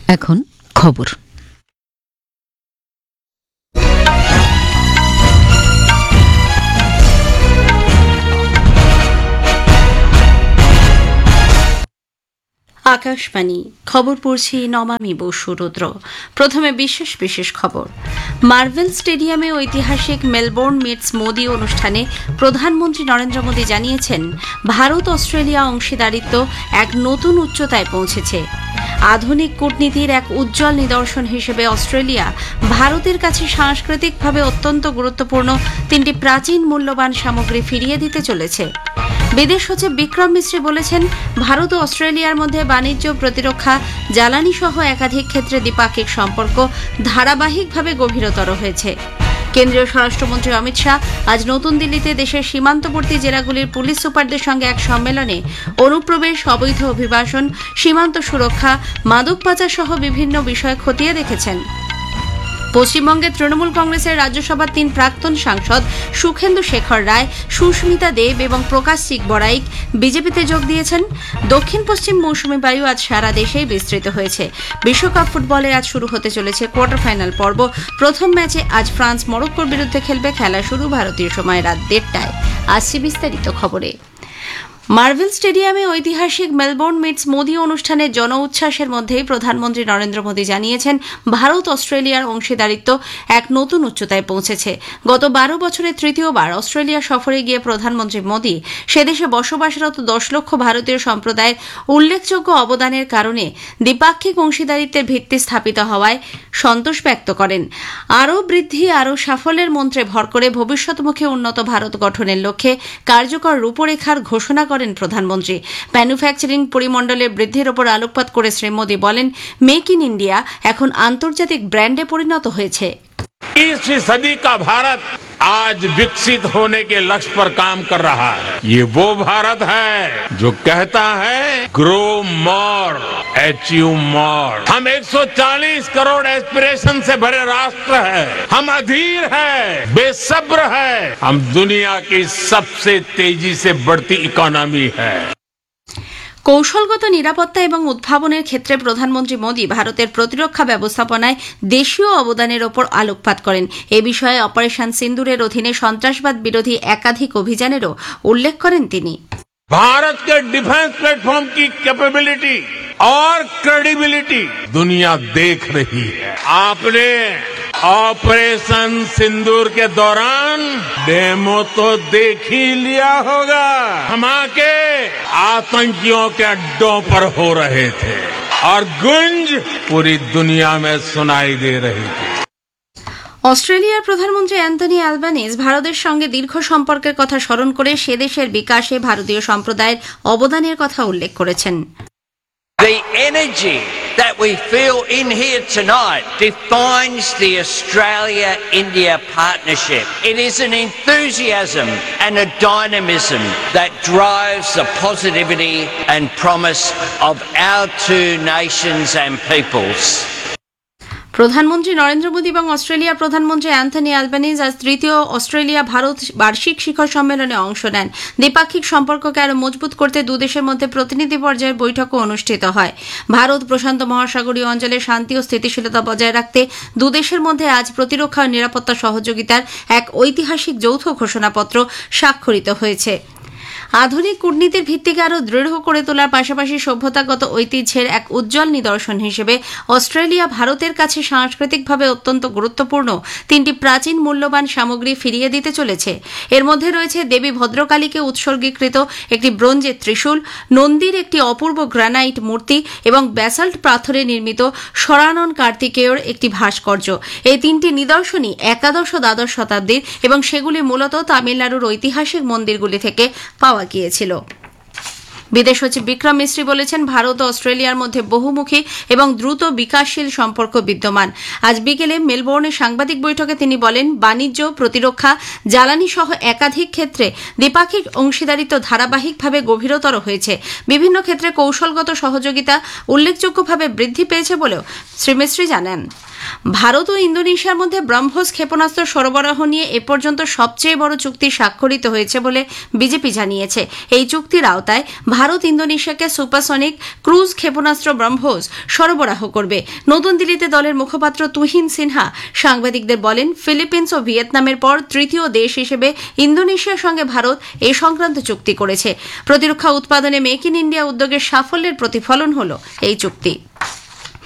এখন খবর। আকাশবাণী খবর পড়ছি নমামি বসু রুদ্র। প্রথমে বিশেষ বিশেষ খবর। মার্ভেল স্টেডিয়ামে ঐতিহাসিক মেলবোর্ন মিটস মোদি অনুষ্ঠানে প্রধানমন্ত্রী নরেন্দ্র মোদি জানিয়েছেন, ভারত অস্ট্রেলিয়া অংশীদারিত্ব এক নতুন উচ্চতায় পৌঁছেছে। আধুনিক কূটনীতির এক উজ্জ্বল নিদর্শন হিসেবে অস্ট্রেলিয়া ভারতের কাছে সাংস্কৃতিকভাবে অত্যন্ত গুরুত্বপূর্ণ তিনটি প্রাচীন মূল্যবান সামগ্রী ফিরিয়ে দিতে চলেছে। বিদেশ সচিব বিক্রম মিশ্রি বলেছেন, ভারত ও অস্ট্রেলিয়ার মধ্যে বাণিজ্য, প্রতিরক্ষা, জ্বালানি সহ একাধিক ক্ষেত্রে দ্বিপাক্ষিক সম্পর্ক ধারাবাহিকভাবে গভীরতর হয়েছে। কেন্দ্রীয় স্বরাষ্ট্রমন্ত্রী অমিত শাহ আজ নতুন দিল্লিতে দেশের সীমান্তবর্তী জেলাগুলির পুলিশ সুপারদের সঙ্গে এক সম্মেলনে অনুপ্রবেশ, অবৈধ অভিবাসন, সীমান্ত সুরক্ষা, মাদক পাচার সহ বিভিন্ন বিষয় খতিয়ে দেখেছেন। পশ্চিমবঙ্গের তৃণমূল কংগ্রেসের রাজ্যসভার 3 প্রাক্তন সাংসদ সুখেন্দু শেখর রায়, সুস্মিতা দেব এবং প্রকাশ সিং বড়াইক বিজেপিতে যোগ দিয়েছেন। দক্ষিণ পশ্চিম মৌসুমী বায়ু আজ সারা দেশেই বিস্তৃত হয়েছে। বিশ্বকাপ ফুটবলে আজ শুরু হতে চলেছে কোয়ার্টার ফাইনাল পর্ব। প্রথম ম্যাচে আজ ফ্রান্স মরক্কোর বিরুদ্ধে খেলবে। খেলা শুরু ভারতীয় সময় রাত 1:30টায়। আসছে বিস্তারিত খবরে। মার্ভেল স্টেডিয়ামে ঐতিহাসিক মেলবোর্ন মিটস মোদি অনুষ্ঠানের জন উচ্ছ্বাসের মধ্যেই প্রধানমন্ত্রী নরেন্দ্র মোদি জানিয়েছেন, ভারত অস্ট্রেলিয়ার অংশীদারিত্ব এক নতুন উচ্চতায় পৌঁছেছে। গত 12 বছরে তৃতীয়বার অস্ট্রেলিয়া সফরে গিয়ে প্রধানমন্ত্রী মোদি সেদেশে বসবাসরত 10 লক্ষ ভারতীয় সম্প্রদায়ের উল্লেখযোগ্য অবদানের কারণে দ্বিপাক্ষিক অংশীদারিত্বের ভিত্তি স্থাপিত হওয়ায় সন্তোষ ব্যক্ত করেন। আরও বৃদ্ধি, আরও সাফল্যের মন্ত্রে ভর করে ভবিষ্যৎমুখী উন্নত ভারত গঠনের লক্ষ্যে কার্যকর রূপরেখার ঘোষণা করেন প্রধানমন্ত্রী। ম্যানুফ্যাকচারিং পরিমণ্ডলের বৃদ্ধির ওপর আলোকপাত করে শ্রী মোদি বলেন, মেক ইন ইন্ডিয়া এখন আন্তর্জাতিক ব্র্যান্ডে পরিণত হয়েছে। 21वीं सदी का भारत आज विकसित होने के लक्ष्य पर काम कर रहा है। ये वो भारत है जो कहता है ग्रो मोर, अचीव मोर। हम 140 करोड़ एस्पिरेशन से भरे राष्ट्र है। हम अधीर है, बेसब्र है। हम दुनिया की सबसे तेजी से बढ़ती इकोनॉमी है। কৌশলগত নিরাপত্তা এবং উদ্ভাবনের ক্ষেত্রে প্রধানমন্ত্রী মোদি ভারতের প্রতিরক্ষা ব্যবস্থাপনায় দেশীয় অবদানের ওপর আলোকপাত করেন। এ বিষয়ে অপারেশন সিন্দুরের অধীনে সন্ত্রাসবাদ বিরোধী একাধিক অভিযানেরও উল্লেখ করেন তিনি। भारत के डिफेंस प्लेटफॉर्म की कैपेबिलिटी और क्रेडिबिलिटी दुनिया देख रही है। आपने ऑपरेशन सिंदूर के दौरान डेमो तो देख ही लिया होगा। धमाके आतंकियों के अड्डों पर हो रहे थे और गुंज पूरी दुनिया में सुनाई दे रही थी। অস্ট্রেলিয়ার প্রধানমন্ত্রী অ্যান্থনি অ্যালবানিজ ভারতের সঙ্গে দীর্ঘ সম্পর্কের কথা স্মরণ করে সে দেশের বিকাশে ভারতীয় সম্প্রদায়ের অবদানের কথা উল্লেখ করেছেন। The energy that we feel in here tonight defines the Australia-India partnership. It is an enthusiasm and a dynamism that drives the positivity and promise of our two nations and peoples. প্রধানমন্ত্রী নরেন্দ্র মোদি এবং অস্ট্রেলিয়ার প্রধানমন্ত্রী Anthony Albanese আজ তৃতীয় Australia Bharat বার্ষিক শিখর সম্মেলনে অংশ নেন। দ্বিপাক্ষিক সম্পর্ককে আরও মজবুত করতে দুদেশের মধ্যে প্রতিনিধি পর্যায়ের বৈঠকও অনুষ্ঠিত হয়। ভারত প্রশান্ত মহাসাগরীয় অঞ্চলে শান্তি ও স্থিতিশীলতা বজায় রাখতে দুদেশের মধ্যে আজ প্রতিরক্ষা ও নিরাপত্তা সহযোগিতার এক ঐতিহাসিক যৌথ ঘোষণাপত্র স্বাক্ষরিত হয়েছে। আধুনিক কূটনীতির ভিত্তিকে আরও দৃঢ় করে তোলার পাশাপাশি সভ্যতাগত ঐতিহ্যের এক উজ্জ্বল নিদর্শন হিসেবে অস্ট্রেলিয়া ভারতের কাছে সাংস্কৃতিকভাবে অত্যন্ত গুরুত্বপূর্ণ তিনটি প্রাচীন মূল্যবান সামগ্রী ফিরিয়ে দিতে চলেছে। এর মধ্যে রয়েছে দেবী ভদ্রকালীকে উৎসর্গীকৃত একটি ব্রোঞ্জের ত্রিশূল, নন্দীর একটি অপূর্ব গ্রানাইট মূর্তি এবং ব্যাসাল্ট পাথরে নির্মিত সরানন কার্তিকেয়র একটি ভাস্কর্য। এই তিনটি নিদর্শনই একাদশ ও দ্বাদশ শতাব্দীর এবং সেগুলি মূলত তামিলনাড়ুর ঐতিহাসিক মন্দিরগুলি থেকে পাওয়া গিয়েছিল। বিদেশ সচিব বিক্রম মিশ্রি বলেছেন, ভারত ও অস্ট্রেলিয়ার মধ্যে বহুমুখী এবং দ্রুত বিকাশশীল সম্পর্ক বিদ্যমান। আজ বিকেলে মেলবোর্নে সাংবাদিক বৈঠকে তিনি বলেন, বাণিজ্য, প্রতিরক্ষা, জ্বালানি সহ একাধিক ক্ষেত্রে দ্বিপাক্ষিক অংশীদারিত্ব ধারাবাহিকভাবে গভীরতর হয়েছে। বিভিন্ন ক্ষেত্রে কৌশলগত সহযোগিতা উল্লেখযোগ্যভাবে বৃদ্ধি পেয়েছে বলেও শ্রী মিশ্রি জানান। ভারত ও ইন্দোনেশিয়ার মধ্যে ব্রহ্মোস ক্ষেপণাস্ত্র সরবরাহ নিয়ে এ পর্যন্ত সবচেয়ে বড় চুক্তি স্বাক্ষরিত হয়েছে বলে বিজেপি জানিয়েছে। এই চুক্তির আওতায় ভারত ইন্দোনেশিয়াকে সুপারসনিক ক্রুজ ক্ষেপণাস্ত্র ব্রহ্মোস সরবরাহ করবে। নতুন দিল্লিতে দলের মুখপাত্র তুহিন সিনহা সাংবাদিকদের বলেন, ফিলিপিন্স ও ভিয়েতনামের পর তৃতীয় দেশ হিসেবে ইন্দোনেশিয়ার সঙ্গে ভারত এ সংক্রান্ত চুক্তি করেছে। প্রতিরক্ষা উৎপাদনে মেক ইন ইন্ডিয়া উদ্যোগের সাফল্যের প্রতিফলন হল এই চুক্তি।